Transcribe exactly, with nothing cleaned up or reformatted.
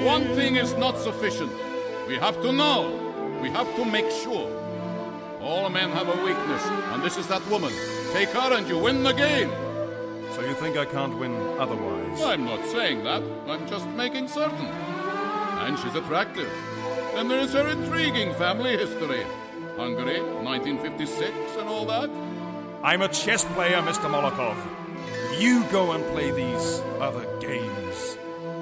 one thing is not sufficient. We have to know. We have to make sure. All men have a weakness, and this is that woman. Take her and you win the game. So you think I can't win otherwise? I'm not saying that. I'm just making certain. And she's attractive. Then there is her intriguing family history. Hungary, nineteen fifty-six, and all that. I'm a chess player, Mister Molotov. You go and play these other games.